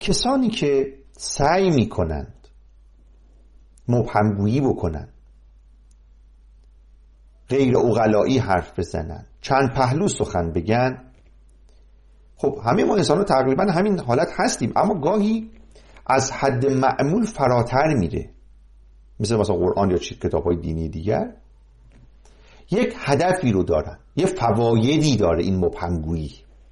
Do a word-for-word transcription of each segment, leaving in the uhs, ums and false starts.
کسانی که سعی میکنند مبهمگویی بکنن، غیر عقلایی حرف بزنن، چند پهلو سخن بگن، خب همه ما انسان ها تقریبا همین حالت هستیم، اما گاهی از حد معمول فراتر میره. مثل مثلا قرآن یا کتاب های دینی دیگر یک هدفی رو دارن، یه فوایدی داره این مبهمگویی.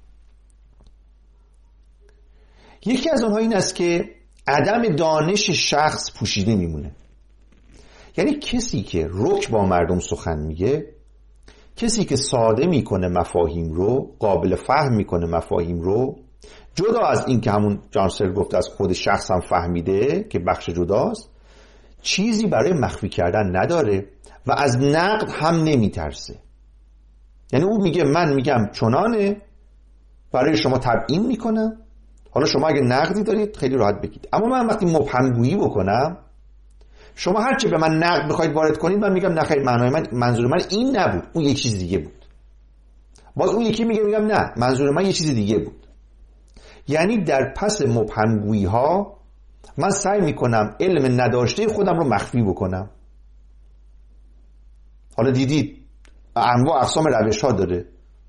یکی از اونها این است که عدم دانش شخص پوشیده میمونه. یعنی کسی که رک با مردم سخن میگه، کسی که ساده میکنه مفاهیم رو، قابل فهم میکنه مفاهیم رو، جدا از این که همون جانسر گفت از خود شخص هم فهمیده که بخش جداست، چیزی برای مخفی کردن نداره و از نقد هم نمیترسه. یعنی او میگه من میگم چنانه، برای شما تبیین میکنم، حالا شما اگه نقدی دارید خیلی راحت بگید. اما من وقتی مبهمگویی بکنم، شما هرچی به من نقد بخواید وارد کنید، من میگم نه خیر، معنای من منظور من این نبود، اون یک چیز دیگه بود. باز اون یکی میگه میگم نه، منظور من یه چیز دیگه بود. یعنی در پس مبهمگویی ها من سعی میکنم علم نداشته خودم رو مخفی بکنم. حالا دیدید انواع اقسام روش ها داره.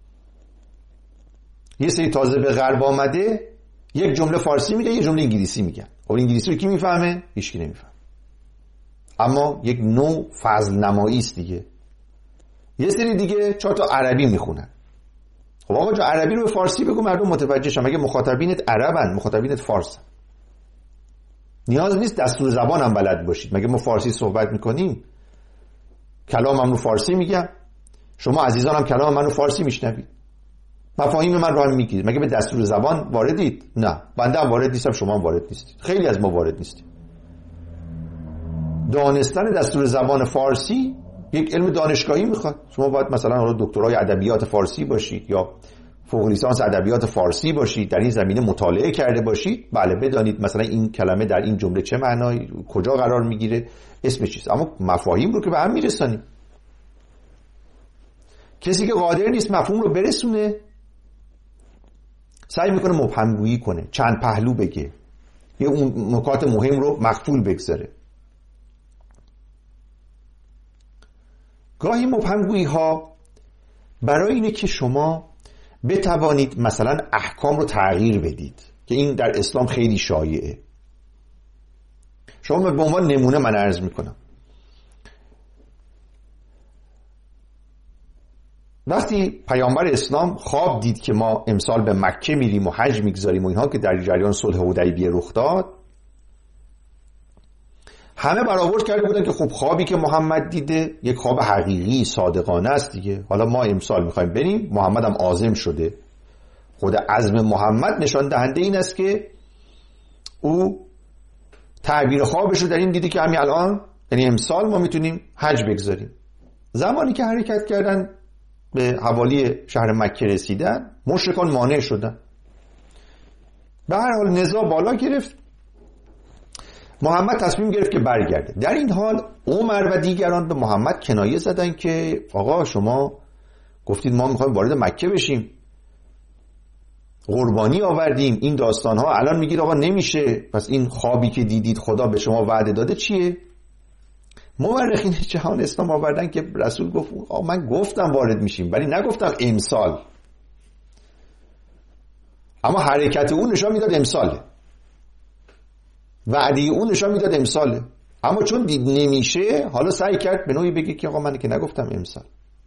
یه سری تازه به غرب آمده یک جمله فارسی میگه، یه جمله انگلیسی میگه. خب انگلیسی رو کی میفهمه؟ هیچ کی نمیفهمه. اما یک نوع فضل نمایی است دیگه. یه سری دیگه چهار تا عربی میخونن. خب آقا جو عربی رو به فارسی بگو مردم متوجه شن. مگه مخاطبینت عربن؟ مخاطبینت فارسن. نیاز نیست دستور زبان هم بلد باشید. مگه ما فارسی صحبت میکنیم؟ کلامم رو فارسی میگم، شما عزیزانم کلام من رو فارسی میشنوید، مفاهیم من رو هم میگید. مگه به دستور زبان واردید؟ نه، بنده هم وارد نیستم، شما هم وارد نیستید، خیلی از ما وارد نیستیم. دانستن دستور زبان فارسی یک علم دانشگاهی میخواد. شما باید مثلا حالا دکترای ادبیات فارسی باشید یا فوق لیسانس ادبیات فارسی باشید، در این زمینه مطالعه کرده باشید، بله بدانید مثلا این کلمه در این جمله چه معنایی، کجا قرار میگیره، اسم چیست. اما مفاهیم رو که به هم میرسانید. کسی که قادر نیست مفهوم رو برسونه، سعی میکنه مبهمگویی کنه، چند پهلو بگه، یه اون نکات مهم رو مخفول بگذاره. گاهی مبهمگویی ها برای اینه که شما بتوانید مثلا احکام رو تغییر بدید، که این در اسلام خیلی شایعه. شما به عنوان نمونه من عرض میکنم، وقتی پیامبر اسلام خواب دید که ما امسال به مکه میریم و حج میگذاریم و اینها که در جریان صلح حدیبیه رخ داد، همه برآورد کرده بودن که خب خوابی که محمد دیده یک خواب حقیقی صادقانه است دیگه، حالا ما امسال میخوایم بریم، محمد هم عازم شده. خود عزم محمد نشان دهنده این است که او تعبیر خوابش رو در این دیدی که همین الان، یعنی امسال ما میتونیم حج بگذاریم. زمانی که حرکت کردن به حوالی شهر مکه رسیدن، مشرکان مانع شدن. به هر حال نزاع بالا گرفت، محمد تصمیم گرفت که برگرده. در این حال عمر و دیگران به محمد کنایه زدن که آقا شما گفتید ما میخوایم وارد مکه بشیم، قربانی آوردیم، این داستان ها، الان میگید آقا نمیشه، پس این خوابی که دیدید خدا به شما وعده داده چیه؟ مورخین جهان اسلام آوردن که رسول گفت آقا من گفتم وارد میشیم ولی نگفتم امسال، اما حرکت اون نشان میداد امساله، وعده اون نشان میداد امساله، اما چون دید نمیشه حالا سعی کرد به نوعی بگه که آقا من که نگفتم امسال.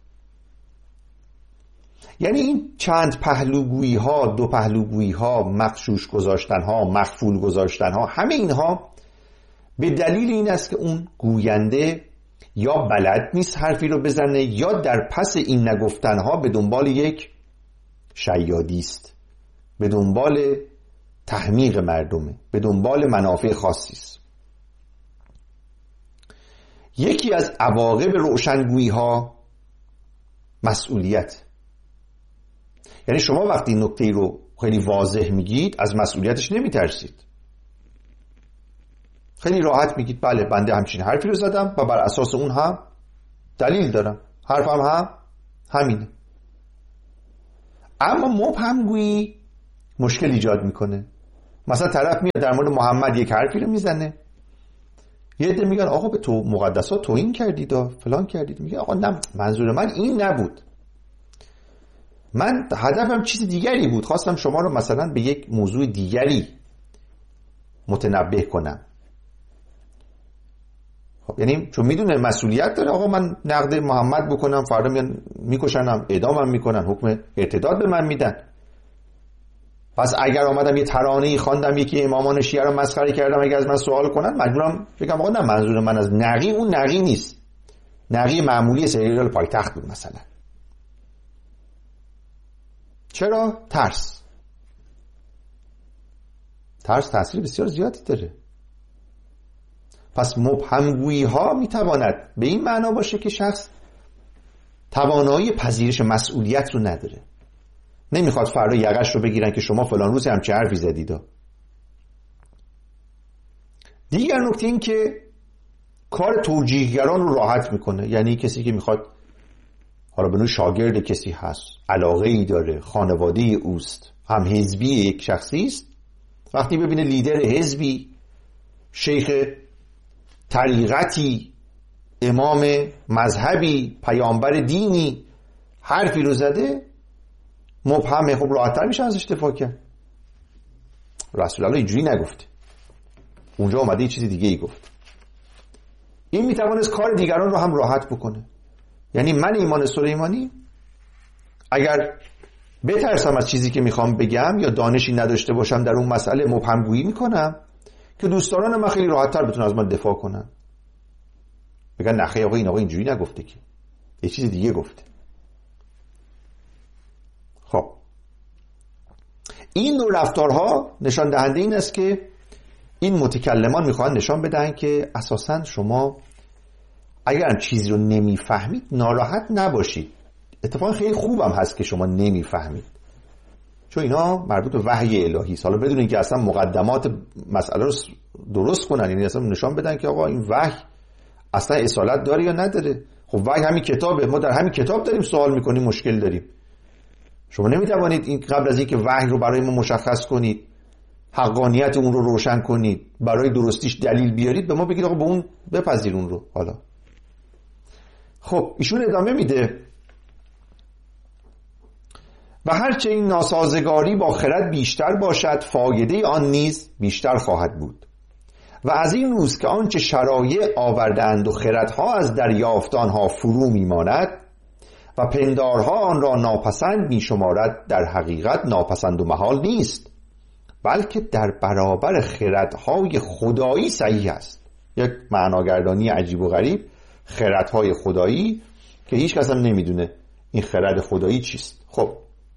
یعنی این چند پهلوگویی ها، دو پهلوگویی ها، مغشوش گذاشتن ها، مخفول گذاشتن ها، همه اینها به دلیل این است که اون گوینده یا بلد نیست حرفی رو بزنه یا در پس این نگفتن ها به دنبال یک شیادی است، به دنبال تحمیق مردمه، به دنبال منافع خاصی است. یکی از عواقب روشنگویی ها مسئولیت. یعنی شما وقتی نکته رو خیلی واضح میگید از مسئولیتش نمیترسید، خیلی راحت میگید بله بنده همچین حرفی رو زدم و بر اساس اون هم دلیل دارم، حرفم هم همینه. اما مبهمگویی مشکل ایجاد میکنه. مثلا طرف میاد در مورد محمد یک حرفی رو میزنه، یه عده میگن آقا به تو مقدسات توهین کردید و فلان کردید، میگه آقا نه منظور من این نبود، من هدفم چیز دیگری بود، خواستم شما رو مثلا به یک موضوع دیگری متنبه کنم. خب یعنی چون میدونه مسئولیت داره، آقا من نقد محمد بکنم فردا میان میکشنم، اعدامم میکنن، حکم ارتداد به من میدن. پس اگر آمدم یه ترانه‌ای خواندم یکی امامان شیعه رو مسخره کردم، اگر از من سوال کنن مجبورم بگم آقا نه منظور من از نقی اون نقی نیست، نقی معمولی سریال پایتخت بود مثلا. چرا؟ ترس. ترس تاثیر بسیار زیادی داره. پس مبهمگویی ها میتواند به این معنا باشه که شخص توانایی پذیرش مسئولیت رو نداره، نمیخواد فردا یقش رو بگیرن که شما فلان روز همچه حرفی زدید. دیگر نکته این که کار توجیهگران رو راحت میکنه، یعنی کسی که میخواد حالا به نوع شاگرد کسی هست، علاقه ای داره، خانواده اوست، هم حزبی یک شخصی است، وقتی ببینه لیدر حزبی، شیخ طریقتی، امام مذهبی، پیامبر دینی حرفی رو زده، مبهمه، خب راحت‌تر میشه ازش دفاع کرد. رسول الله اینجوری نگفته، اونجا اومده یه چیز دیگه ای گفت. این میتوانست کار دیگران رو هم راحت بکنه. یعنی من ایمان سلیمانی اگر بترسم از چیزی که میخوام بگم یا دانشی نداشته باشم در اون مسئله، مبهمگویی میکنم که دوستان من خیلی راحت‌تر بتونن از من دفاع کنن، بگن نخیر آقا این آقا اینجوری نگفته که یه چیز دیگه گفته. خب این نوع رفتارها نشان دهنده این است که این متکلمان میخوان نشان بدن که اساساً شما اگر چیزی رو نمیفهمید ناراحت نباشید، اتفاقا خیلی خوبم هست که شما نمیفهمید، چون اینا مربوط به وحی الهی است. حالا بدون اینکه اصلا مقدمات مسئله رو درست کنن، یعنی اصلا نشان بدن که آقا این وحی اصلا اصالت داره یا نداره. خب وحی همین کتابه، ما در همین کتاب داریم سوال میکنیم، مشکل داریم. شما نمیتوانید این قبل از اینکه وحی رو برای ما مشخص کنید، حقانیت اون رو روشن کنید، برای درستیش دلیل بیارید، به ما بگید آقا به اون بپذیر اون رو. حالا خب ایشون ادامه میده و هرچه این ناسازگاری با خرد بیشتر باشد فایده آن نیز بیشتر خواهد بود و از این روز که آنچه شرایع آوردند و خردها از دریافت آنها فرو میماند و پندارها آن را ناپسند میشمارد، در حقیقت ناپسند و محال نیست، بلکه در برابر خردهای خدایی صحیح است. یک معناگردانی عجیب و غریب، خردهای خدایی که هیچ کس هم نمیدونه این خرد خدایی چیست. خب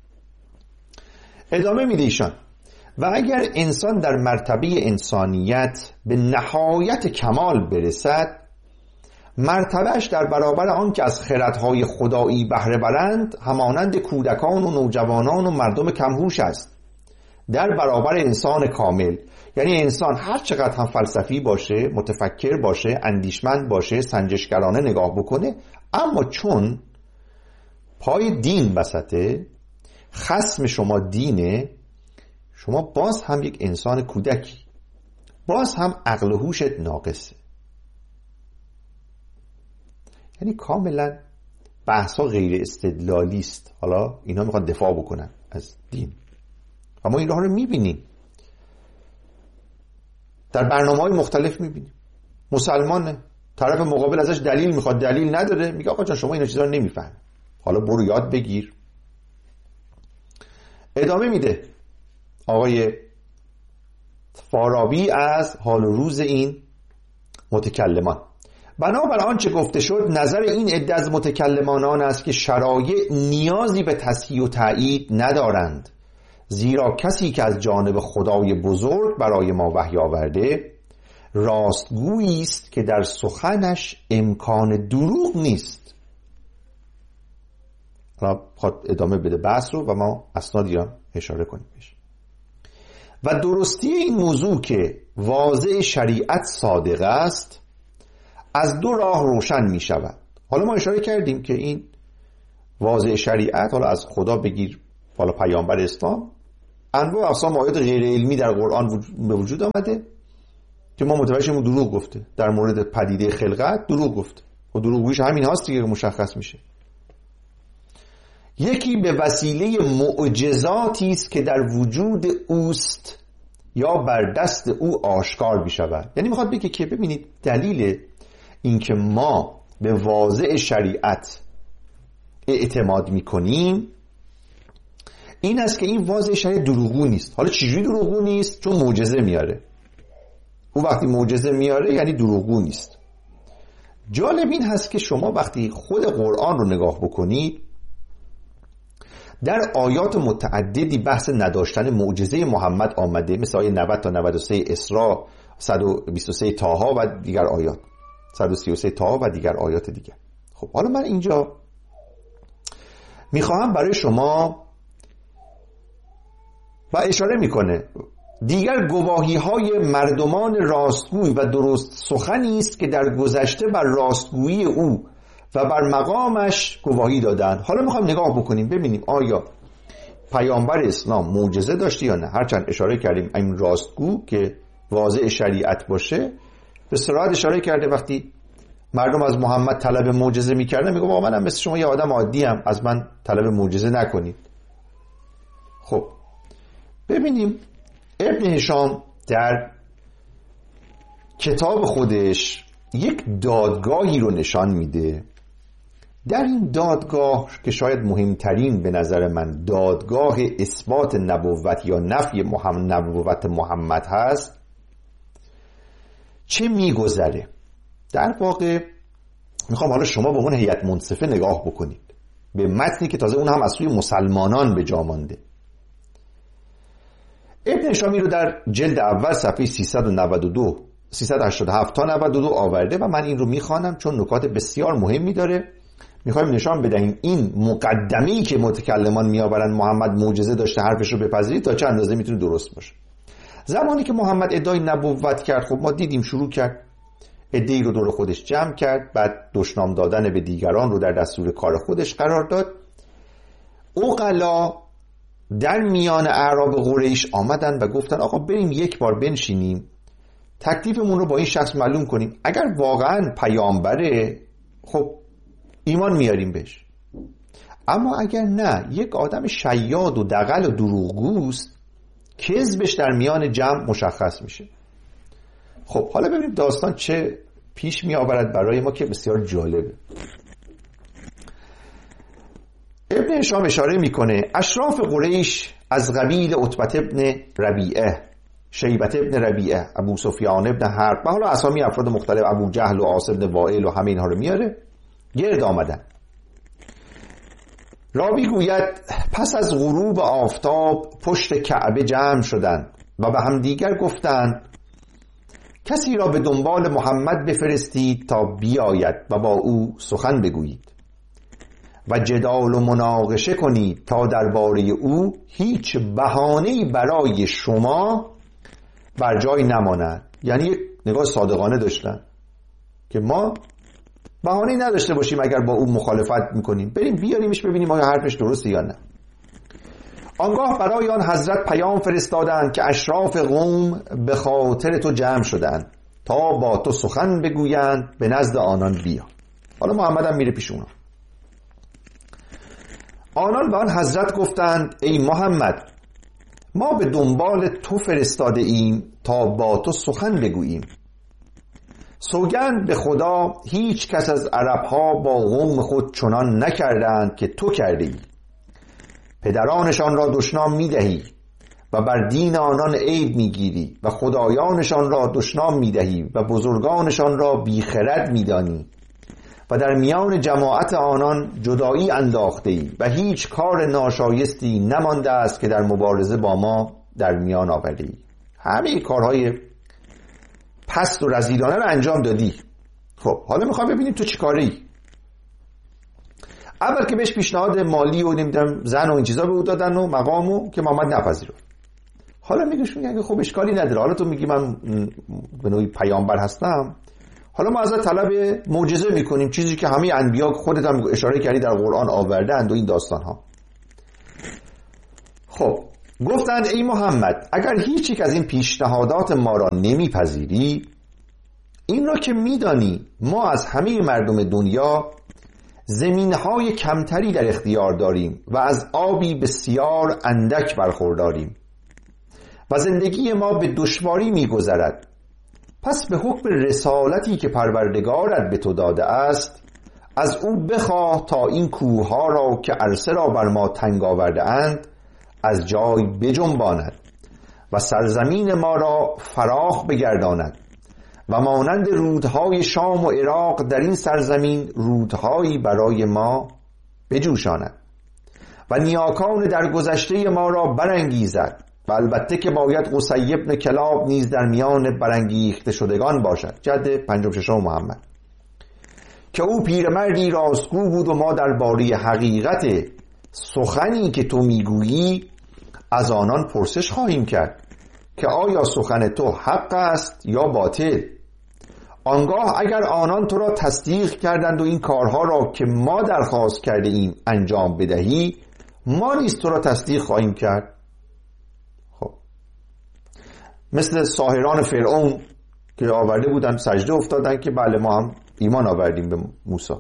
ادامه میده ایشان و اگر انسان در مرتبه انسانیت به نهایت کمال برسد، مرتبهش در برابر آن که از خردهای خدایی بهره برند همانند کودکان و نوجوانان و مردم کمهوش است. در برابر انسان کامل، یعنی انسان هر چقدر هم فلسفی باشه، متفکر باشه، اندیشمند باشه، سنجشگرانه نگاه بکنه، اما چون پای دین وسطه، خصم شما دینه، شما باز هم یک انسان کودکی، باز هم عقل و هوشت ناقصه. یعنی کاملا بحثا غیر استدلالی است. حالا اینا میخوان دفاع بکنن از دین و ما این راه رو میبینیم، در برنامه‌های مختلف میبینیم. مسلمانه، طرف مقابل ازش دلیل میخواد، دلیل نداره، میگه آقا جان شما این چیزا رو نمیفهمی، حالا برو یاد بگیر. ادامه میده آقای فارابی از حال و روز این متکلمان. بنابر آنچه گفته شد، نظر این عده از متکلمان آن است که شرایع نیازی به تصحیح و تایید ندارند، زیرا کسی که از جانب خدای بزرگ برای ما وحی آورده راستگویی است که در سخنش امکان دروغ نیست. حالا خواهد ادامه بده بحث رو و ما اسنادی را اشاره کنیم بشه. و درستی این موضوع که واضح شریعت صادق است از دو راه روشن می شود. حالا ما اشاره کردیم که این واضح شریعت، حالا از خدا بگیر، حالا پیامبر اسلام، انواع اقسام آیات غیر علمی در قرآن به وجود آمده که ما متوجه شدیم دروغ گفته. در مورد پدیده خلقت دروغ گفته و دروغگوییش همین هاست دیگه، مشخص میشه. یکی به وسیله معجزاتی است که در وجود اوست یا بر دست او آشکار بشود. یعنی میخواد بگه که ببینید دلیل اینکه ما به واضع شریعت اعتماد میکنیم این است که این واضع شریعت دروغگو نیست. حالا چجوری دروغگو نیست؟ چون معجزه میاره. او وقتی معجزه میاره یعنی دروغگو نیست. جالب این هست که شما وقتی خود قرآن رو نگاه بکنید در آیات متعددی بحث نداشتن معجزه محمد آمده، مثل آیه نود تا نود و سه اسراء، صد و بیست و سه طه و دیگر آیات، صد و سی و سه طه و دیگر آیات دیگر. خب حالا من اینجا میخواهم برای شما و اشاره میکنه دیگر گواهی های مردمان راستگوی و درست سخنی است که در گذشته بر راستگویی او و بر مقامش گواهی دادن. حالا میخوایم نگاه بکنیم ببینیم آیا پیامبر اسلام معجزه داشته یا نه. هرچند اشاره کردیم این راستگو که واضع شریعت باشه به صراحت اشاره کرده وقتی مردم از محمد طلب معجزه میکردن میگه منم مثل شما یه آدم عادی ام، از من طلب معجزه نکنید. خب ببینیم ابن هشام در کتاب خودش یک دادگاهی رو نشان میده. در این دادگاه که شاید مهمترین به نظر من دادگاه اثبات نبوت یا نفی محمد نبوت محمد هست چه میگذره. در واقع میخوام حالا شما به اون هیئت منصفه نگاه بکنید، به متنی که تازه اون هم از سوی مسلمانان به جا مانده. ابن هشامی رو در جلد اول صفحه سیصد و نود و دو سیصد و هشتاد و هفت تا نود و دو آورده و من این رو میخوانم چون نکات بسیار مهمی داره. میخوایم نشان بدهیم این مقدمه‌ای که متکلمان میآورن محمد معجزه داشته حرفش رو بپذیرید تا چه اندازه میتونه درست باشه. زمانی که محمد ادعای نبوت کرد خب ما دیدیم شروع کرد ادعایی رو دور خودش جمع کرد، بعد دشنام دادن به دیگران رو در دستور کار خودش قرار داد. عقلا در میان اعراب قریش آمدن و گفتن آقا بریم یک بار بنشینیم تکلیفمون رو با این شخص معلوم کنیم، اگر واقعا پیامبره خب ایمان میاریم بهش، اما اگر نه یک آدم شیاد و دغل و دروغگوست کذبش در میان جمع مشخص میشه. خب حالا ببینیم داستان چه پیش می آورد برای ما که بسیار جالبه. ابن هشام اشاره میکنه اشراف قریش از قبیل عتبه ابن ربیعه، شیبه ابن ربیعه، ابو سفیان ابن حرب و حالا اسامی افراد مختلف، ابو جهل و عاص ابن وائل و همه اینها رو میاره، گرد آمدن. راوی گوید پس از غروب آفتاب پشت کعبه جمع شدند و به هم دیگر گفتند کسی را به دنبال محمد بفرستید تا بیاید و با او سخن بگویید و جدال و مناقشه کنید تا درباره او هیچ بهانه‌ای برای شما بر جای نماند. یعنی یک نگاه صادقانه داشتن که ما بهانه‌ای نداشته باشیم اگر با او مخالفت میکنیم، بریم بیاریمش ببینیم آیا حرفش درسته یا نه. آنگاه برای آن حضرت پیام فرستادند که اشراف قوم به خاطر تو جمع شدند تا با تو سخن بگویند، به نزد آنان بیا. حالا محمد هم میره پیش اونا. آنان به آن حضرت گفتند ای محمد ما به دنبال تو فرستاده ایم تا با تو سخن بگوییم. سوگند به خدا هیچ کس از عربها با قوم خود چنان نکردند که تو کرده ای. پدرانشان را دشنام میدهی و بر دین آنان عیب میگیری و خدایانشان را دشنام میدهی و بزرگانشان را بیخرد میدانی و در میان جماعت آنان جدایی انداخته ای و هیچ کار ناشایستی نمانده است که در مبارزه با ما در میان آورده ای. همه کارهای پست و رذیلانه رو انجام دادی. خب حالا میخوام ببینیم تو چی کاری. اول که بهش پیشنهاد مالی و نمیدونم زن و این چیزا به او دادن و مقامو که محمد نپذیرفت. حالا میگه میگه خب اشکالی نداره، حالا تو میگی من به نوعی پیامبر هستم، حالا ما ازت طلب معجزه میکنیم، چیزی که همه انبیا خودت هم اشاره کردی در قرآن آوردند و این داستان ها. خب گفتند ای محمد اگر هیچ یک از این پیشنهادات ما را نمیپذیری، این را که میدانی ما از همه مردم دنیا زمینهای کمتری در اختیار داریم و از آبی بسیار اندک برخورداریم و زندگی ما به دشواری میگذرد، پس به حکم رسالتی که پروردگارت به تو داده است از او بخواه تا این کوهها را که عرصه را بر ما تنگ آورده اند از جای بجنباند و سرزمین ما را فراخ بگرداند و مانند رودهای شام و عراق در این سرزمین رودهایی برای ما بجوشاند و نیاکان در گذشته ما را برانگیزد و البته که باید قصی بن کلاب نیز در میان برانگیخته شدگان باشد، جد پنجم ششم محمد، که او پیرمردی راستگو بود و ما درباره حقیقت سخنی که تو میگویی از آنان پرسش خواهیم کرد که آیا سخن تو حق است یا باطل. آنگاه اگر آنان تو را تصدیق کردند و این کارها را که ما درخواست کرده ایم انجام بدهی، ما نیز تو را تصدیق خواهیم کرد. خب مثل ساحران فرعون که آورده بودن سجده افتادن که بله ما هم ایمان آوردیم به موسی.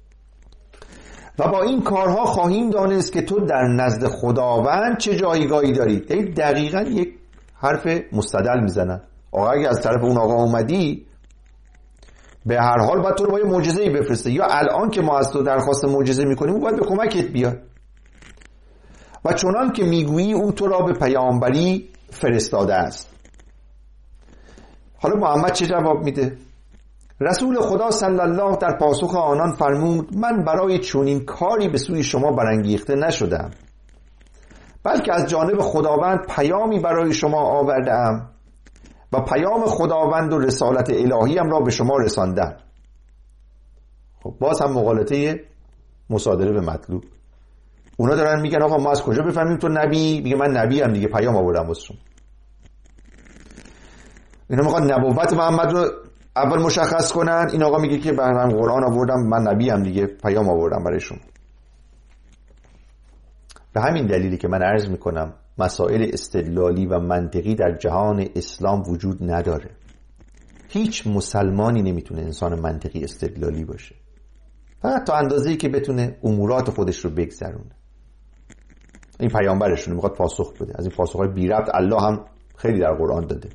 و با این کارها خواهیم دانست که تو در نزد خداوند چه جایگاهی داری. این دقیقاً یک حرف مستدل میزنن. آقا اگه از طرف اون آقا اومدی به هر حال باید تو رو با یه معجزه‌ای بفرسته، یا الان که ما از تو درخواست معجزه میکنیم او باید به کمکت بیاد و چنان که میگویی او تو را به پیامبری فرستاده است. حالا محمد چه جواب میده؟ رسول خدا صلی الله در پاسخ آنان فرمود من برای چنین کاری به سوی شما برانگیخته نشدم، بلکه از جانب خداوند پیامی برای شما آورده‌ام و پیام خداوند و رسالت الهی هم را به شما رساندم. خب باز هم مغالطه مصادره به مطلوب. اونا دارن میگن آقا ما از کجا بفهمیم تو نبی؟ میگه من نبی هم دیگه، پیام آوردم واسه شما. اینا میخوان نبوت محمد رو اول مشخص کنن، این آقا میگه که من قرآن آوردم، من نبی هم دیگه، پیام آوردم برای شما. به همین دلیلی که من عرض میکنم مسائل استدلالی و منطقی در جهان اسلام وجود نداره. هیچ مسلمانی نمیتونه انسان منطقی استدلالی باشه، فقط تا اندازه‌ای که بتونه امورات خودش رو بگذرونه. این پیامبرشونه میخواد پاسخ بده، از این پاسخهای بی ربط الله هم خیلی در قرآن داده.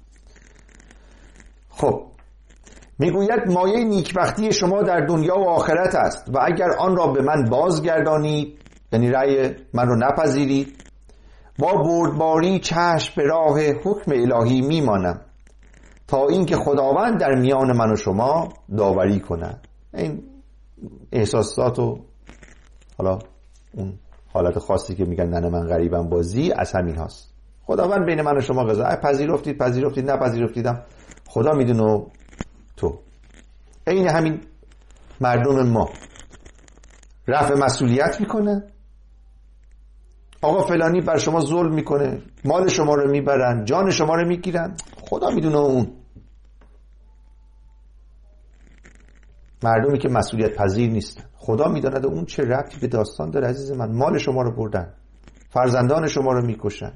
خب میگوید مایه نیکبختی شما در دنیا و آخرت است و اگر آن را به من بازگردانید، یعنی رأی من رو نپذیرید، با بردباری چشم به راه حکم الهی میمانم تا اینکه خداوند در میان من و شما داوری کند. این احساسات و حالا اون حالت خاصی که میگن ننه من غریبم بازی از همین هاست. خداوند بین من و شما قضا، پذیرفتید پذیرفتید نپذیرفتیدم خدا میدونه. تو این همین مردم ما رفع مسئولیت میکنه، آقا فلانی بر شما ظلم میکنه، مال شما رو میبرن، جان شما رو میگیرن، خدا میدونه. اون مردمی که مسئولیت پذیر نیستن خدا میداند اون چه ربطی به داستان داره. عزیز من مال شما رو بردن، فرزندان شما رو میکشن،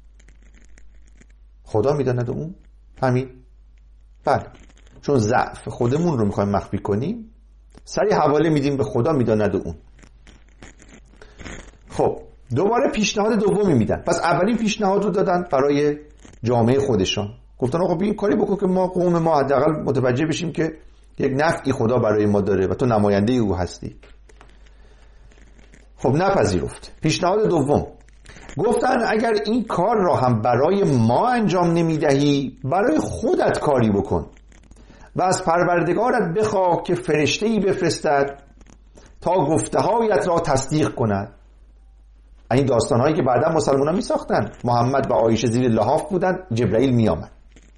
خدا میداند اون همین. بله چون ضعف خودمون رو میخوایم مخفی کنیم سری حواله میدیم به خدا میداند اون. خب دوباره پیشنهاد دومی میدن. پس اولین پیشنهاد رو دادن برای جامعه خودشان، گفتن آقا ببین کاری بکن که ما قوم ما حداقل متوجه بشیم که یک نفعی خدا برای ما داره و تو نماینده او هستی. خب نپذیرفت. پیشنهاد دوم گفتن اگر این کار را هم برای ما انجام نمیدهی برای خودت کاری بکن و از پروردگارت بخواه که فرشته‌ای بفرستد تا گفته‌هایت را تصدیق کند. این داستان‌هایی که بعدا مسلمان‌ها می‌ساختن، محمد و عایشه زیر لحاف بودن، جبرائیل میآمد،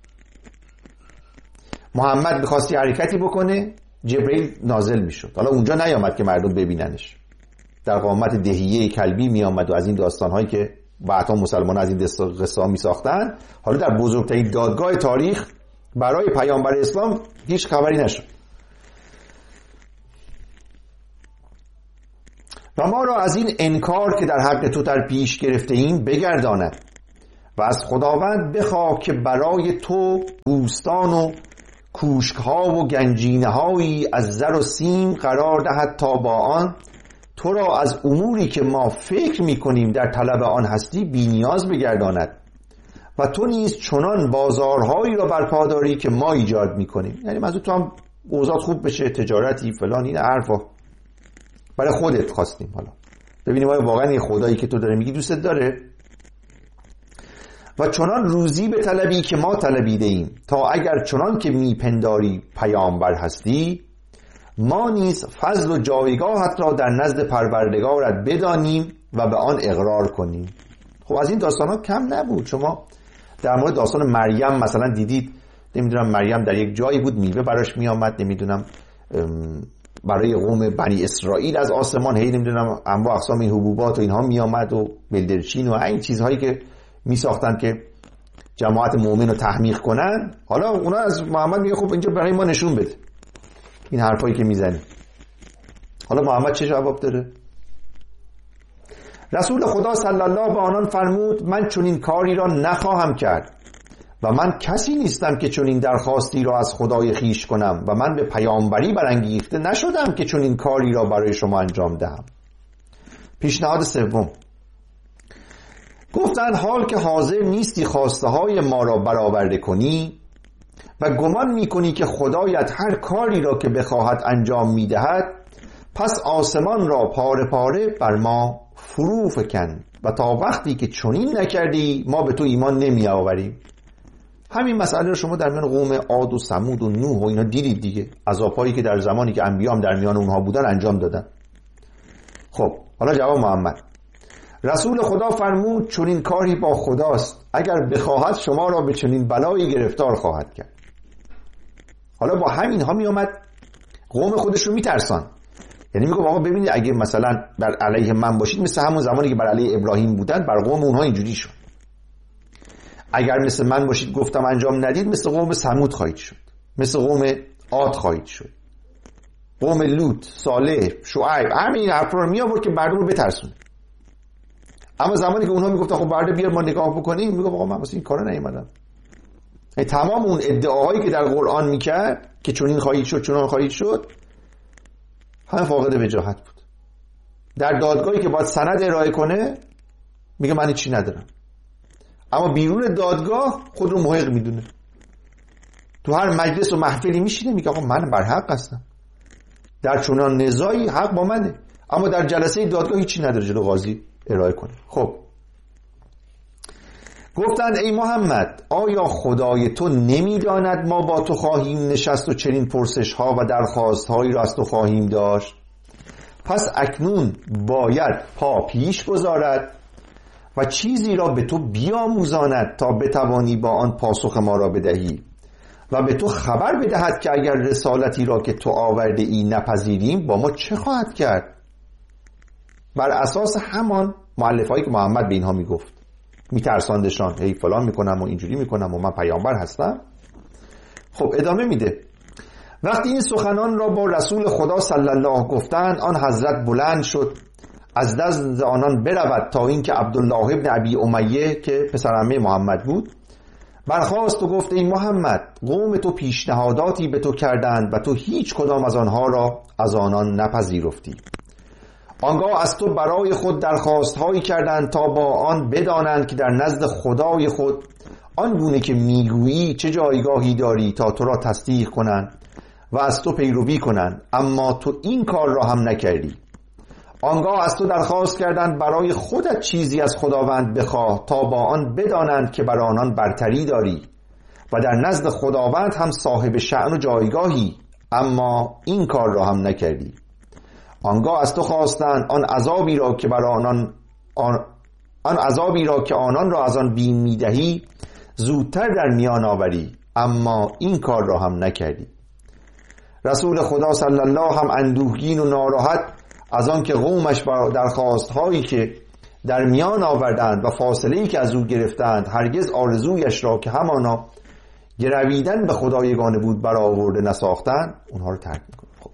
محمد می‌خواستی حرکتی بکنه جبرائیل نازل میشد. حالا اونجا نیامد که مردم ببیننش، در قامت دهیه کلبی میآمد و از این داستان‌هایی که بعدا مسلمان‌ها از این قصه‌ها می‌ساختن. حالا در بزرگترین دادگاه تاریخ برای پیامبر اسلام هیچ خبری نشد. و ما را از این انکار که در حق تو در پیش گرفته ایم بگرداند و از خداوند بخواه که برای تو بوستان و کوشک‌ها و گنجینه‌هایی از زر و سیم قرار دهد تا با آن تو را از اموری که ما فکر می‌کنیم در طلب آن هستی بی‌نیاز بگرداند و تو نیز چنان بازارهایی را برپا داری که ما ایجاد می‌کنیم. یعنی منظور تو هم اوضاع خوب بشه، تجارتی فلان، این حرفا برای خودت خواستیم. حالا ببینیم آیا واقعا این خدایی که تو داره میگی دوستت داره؟ و چنان روزی به طلبی که ما طلبیده ایم تا اگر چنان که میپنداری پیامبر هستی ما نیز فضل و جایگاهت را در نزد پروردگارت بدانیم و به آن اقرار کنیم. خب از این داستان ها کم نبود. شما در مورد داستان مریم مثلا دیدید، نمیدونم مریم در یک جایی بود میوه براش میامد، نمیدونم برای قوم بنی اسرائیل از آسمان هی نمیدونم انواع اقسام این حبوبات و اینها میامد و بلدرچین و این چیزهایی که میساختن که جماعت مؤمن رو تحمیق کنن. حالا اونا از محمد میگه خب اینجا برای ما نشون بده این حرفایی که میزنی. حالا محمد چه جواب داره؟ رسول خدا صلی الله به آنان فرمود من چنین کاری را نخواهم کرد و من کسی نیستم که چنین درخواستی را از خدای خیش کنم و من به پیامبری برانگیخته نشدم که چنین کاری را برای شما انجام دهم. پیشنهاد سوم، گفتند حال که حاضر نیستی خواسته های ما را برآورده کنی و گمان میکنی که خدایت هر کاری را که بخواهد انجام میدهد، پس آسمان را پاره پاره بر ما فرو فکن و تا وقتی که چنین نکردی ما به تو ایمان نمی آوریم. همین مسئله رو شما در میان قوم عاد و ثمود و نوح و اینا دیدید دیگه، عذاب‌هایی که در زمانی که انبیا هم در میان اونها بودن انجام دادن. خب حالا جواب محمد، رسول خدا فرمود چنین کاری با خداست، اگر بخواهد شما را به چنین بلایی گرفتار خواهد کرد. حالا با همین ها می آمد قوم خودش رو می ترسان. یعنی میگه آقا ببینید اگه مثلا بر علیه من باشید مثل همون زمانی که بر علیه ابراهیم بودن بر قوم اونها اینجوری شد. اگر مثل من باشید گفتم انجام ندید مثل قوم ثمود خواهید شد، مثل قوم عاد خواهید شد، قوم لوط، صالح، شعیب. همین حرفا رو می آورد که مردم رو بترسونه. اما زمانی که اونها میگفتن خب برده بیار ما نگاه بکنیم، میگه آقا من واسه این کارا نیومدم. تمام اون ادعاهایی که در قرآن میکرد که چنین خواهید شد چنان خواهید شد همه فاقد وجاهت بود. در دادگاهی که باید سند ارائه کنه میگه من چی ندارم، اما بیرون دادگاه خود رو محق میدونه. تو هر مجلس و محفلی میشینه میگه آقا من بر حق هستم، در چنان نزاعی حق با منه، اما در جلسه دادگاه هیچی نداره جلو قاضی ارائه کنه. خب گفتند ای محمد آیا خدای تو نمیداند ما با تو خواهیم نشست و چنین پرسش ها و درخواست هایی را از تو خواهیم داشت؟ پس اکنون باید پا پیش گذارد و چیزی را به تو بیاموزاند تا بتوانی با آن پاسخ ما را بدهی و به تو خبر بدهد که اگر رسالتی را که تو آورده ای نپذیریم با ما چه خواهد کرد. بر اساس همان مؤلف هایی که محمد به اینها میگفت، میترساندشان، هی فلان میکنم و اینجوری میکنم و من پیامبر هستم. خب ادامه میده، وقتی این سخنان را با رسول خدا صلی الله گفتند آن حضرت بلند شد از دست آنان برود تا اینکه عبدالله ابن ابی امیه که پسر عمه محمد بود برخاست و گفت ای محمد قوم تو پیشنهاداتی به تو کردند و تو هیچ کدام از آنها را از آنان نپذیرفتی. آنگاه از تو برای خود درخواست هایی کردند تا با آن بدانند که در نزد خدای خود آن گونه که میگویی چه جایگاهی داری تا تو را تصدیق کنند و از تو پیروی کنند، اما تو این کار را هم نکردی. آنگاه از تو درخواست کردند برای خودت چیزی از خداوند بخواه تا با آن بدانند که بر آنان برتری داری و در نزد خداوند هم صاحب شأن و جایگاهی، اما این کار را هم نکردی. آنگاه از تو خواستند آن عذابی را که بر آنان آن, آن عذابی را که آنان را از آن بیم میدهی زودتر در میان آوری، اما این کار را هم نکردی. رسول خدا صلی الله هم اندوهگین و ناراحت از آن که قومش بر درخواست هایی که در میان آوردند و فاصله‌ای که از او گرفتند هرگز آرزویش را که همانا گرویدن به خدا یگانه بود برآورده نساختند، اونها رو ترک میکنه. خب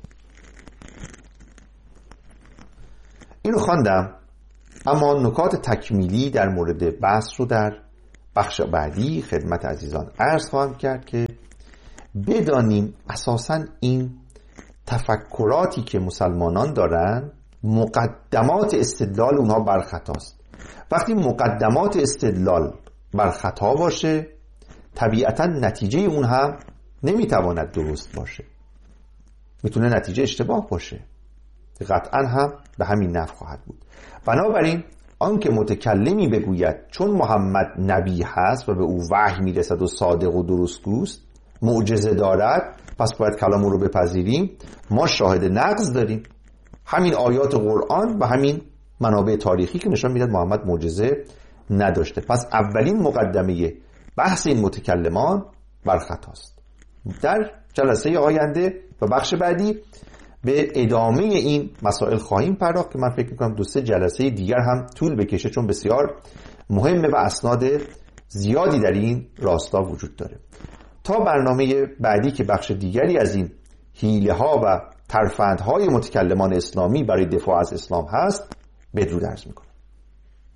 اینو خواندم، اما نکات تکمیلی در مورد بحث رو در بخش بعدی خدمت عزیزان عرض خواهم کرد که بدانیم اساساً این تفکراتی که مسلمانان دارن مقدمات استدلال اونها بر خطاست. وقتی مقدمات استدلال بر خطا باشه طبیعتاً نتیجه اون هم نمیتواند درست باشه، میتونه نتیجه اشتباه باشه، قطعاً هم به همین نحو خواهد بود. بنابراین آنکه متکلمی بگوید چون محمد نبی هست و به او وحی میرسد و صادق و درستگوست، معجزه دارد، پس باید کلام او رو بپذیریم، ما شاهد نقض داریم، همین آیات قرآن و همین منابع تاریخی که نشان میدهد محمد معجزه نداشته. پس اولین مقدمه بحث این متکلمان بر خطاست. در جلسه آینده و بخش بعدی به ادامه این مسائل خواهیم پرداخت که من فکر میکنم دو سه جلسه دیگر هم طول بکشه، چون بسیار مهمه و اسناد زیادی در این راستا وجود داره. تا برنامه بعدی که بخش دیگری از این حیله ها و ترفندهای متکلمان اسلامی برای دفاع از اسلام هست، بدرود عرض میکنم.